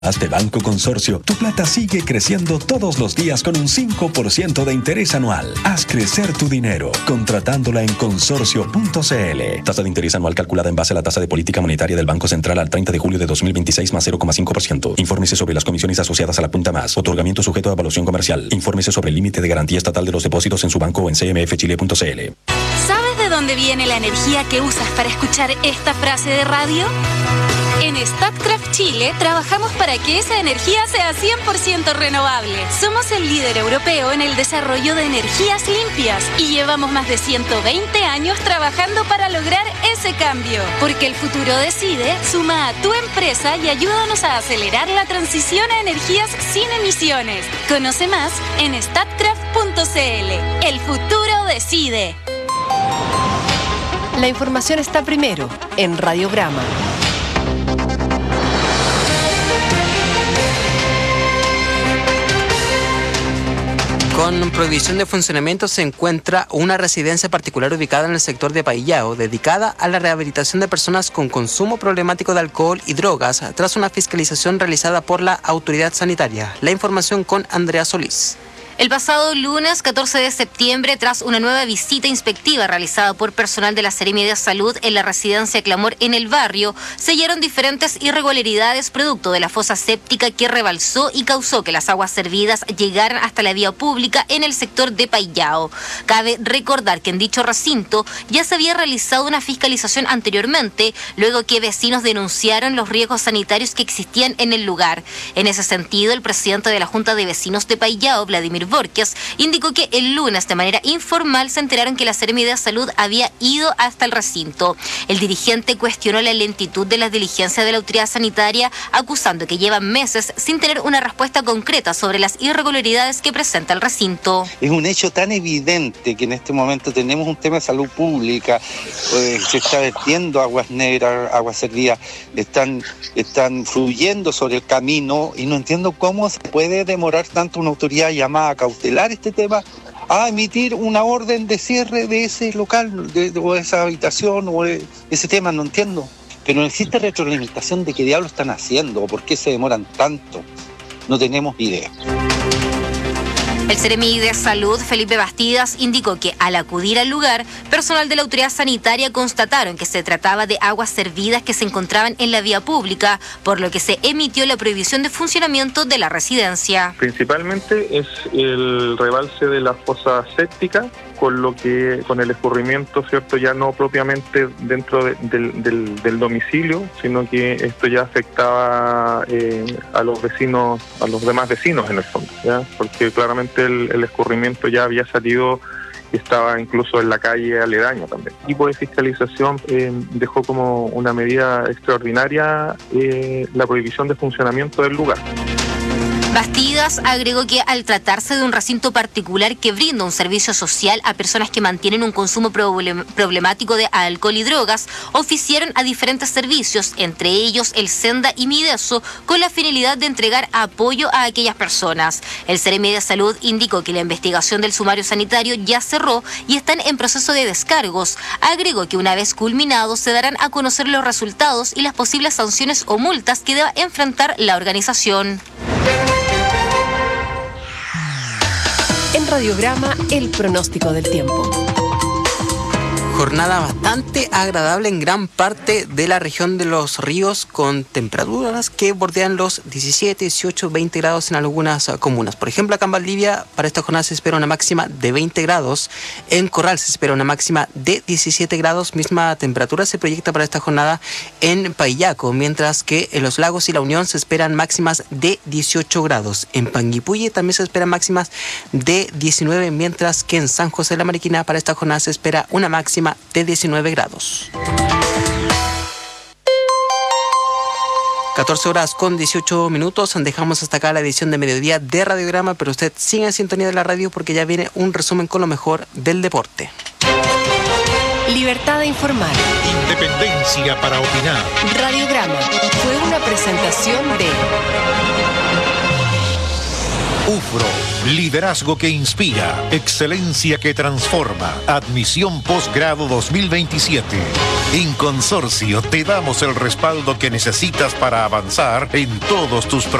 De Banco Consorcio, tu plata sigue creciendo todos los días con un 5% de interés anual. Haz crecer tu dinero contratándola en consorcio.cl. Tasa de interés anual calculada en base a la tasa de política monetaria del Banco Central al 30 de julio de 2026 más 0,5%. Infórmese sobre las comisiones asociadas a la punta más. Otorgamiento sujeto a evaluación comercial. Infórmese sobre el límite de garantía estatal de los depósitos en su banco o en cmfchile.cl. ¿Sabes de dónde viene la energía que usas para escuchar esta frase de radio? En Statkraft Chile trabajamos para que esa energía sea 100% renovable. Somos el líder europeo en el desarrollo de energías limpias y llevamos más de 120 años trabajando para lograr ese cambio. Porque el futuro decide, suma a tu empresa y ayúdanos a acelerar la transición a energías sin emisiones. Conoce más en statkraft.cl. El futuro decide. La información está primero en Radiograma. Con prohibición de funcionamiento se encuentra una residencia particular ubicada en el sector de Paillao, dedicada a la rehabilitación de personas con consumo problemático de alcohol y drogas, tras una fiscalización realizada por la autoridad sanitaria. La información con Andrea Solís. El pasado lunes 14 de septiembre, tras una nueva visita inspectiva realizada por personal de la Seremi de Salud en la residencia Clamor en el barrio, se hallaron diferentes irregularidades producto de la fosa séptica que rebalsó y causó que las aguas servidas llegaran hasta la vía pública en el sector de Paillao. Cabe recordar que en dicho recinto ya se había realizado una fiscalización anteriormente, luego que vecinos denunciaron los riesgos sanitarios que existían en el lugar. En ese sentido, el presidente de la Junta de Vecinos de Paillao, Vladimir Borges, indicó que el lunes de manera informal se enteraron que la Seremi de Salud había ido hasta el recinto. El dirigente cuestionó la lentitud de las diligencias de la autoridad sanitaria, acusando que llevan meses sin tener una respuesta concreta sobre las irregularidades que presenta el recinto. Es un hecho tan evidente que en este momento tenemos un tema de salud pública, se está vertiendo aguas negras, aguas servidas, están fluyendo sobre el camino y no entiendo cómo se puede demorar tanto una autoridad llamada a cautelar este tema a emitir una orden de cierre de ese local, o de esa habitación, o de ese tema, no entiendo. Pero no existe retroalimentación de qué diablos están haciendo o por qué se demoran tanto. No tenemos idea. El Seremi de Salud, Felipe Bastidas, indicó que al acudir al lugar, personal de la autoridad sanitaria constataron que se trataba de aguas servidas que se encontraban en la vía pública, por lo que se emitió la prohibición de funcionamiento de la residencia. Principalmente es el rebalse de la fosa séptica, con el escurrimiento, ¿cierto? Ya no propiamente dentro del domicilio, sino que esto ya afectaba a los vecinos, a los demás vecinos en el fondo, ¿ya? Porque claramente el escurrimiento ya había salido y estaba incluso en la calle aledaña también. El equipo de fiscalización dejó como una medida extraordinaria la prohibición de funcionamiento del lugar. Bastidas agregó que al tratarse de un recinto particular que brinda un servicio social a personas que mantienen un consumo problemático de alcohol y drogas, oficiaron a diferentes servicios, entre ellos el Senda y Mideso, con la finalidad de entregar apoyo a aquellas personas. El Seremi de Salud indicó que la investigación del sumario sanitario ya cerró y están en proceso de descargos. Agregó que una vez culminados se darán a conocer los resultados y las posibles sanciones o multas que deba enfrentar la organización. En Radiograma, el pronóstico del tiempo. Jornada bastante agradable en gran parte de la región de los ríos, con temperaturas que bordean los 17, 18, 20 grados en algunas comunas. Por ejemplo, acá en Valdivia para esta jornada se espera una máxima de 20 grados. En Corral se espera una máxima de 17 grados. Misma temperatura se proyecta para esta jornada en Payaco, mientras que en los Lagos y La Unión se esperan máximas de 18 grados. En Panguipulli también se esperan máximas de 19, mientras que en San José de la Mariquina para esta jornada se espera una máxima de 19 grados. 14 horas con 18 minutos. Dejamos hasta acá la edición de mediodía de Radiograma, pero usted sigue en sintonía de la radio porque ya viene un resumen con lo mejor del deporte. Libertad de informar. Independencia para opinar. Radiograma fue una presentación de UFRO. Liderazgo que inspira, excelencia que transforma. Admisión posgrado 2027. En Consorcio te damos el respaldo que necesitas para avanzar en todos tus proyectos.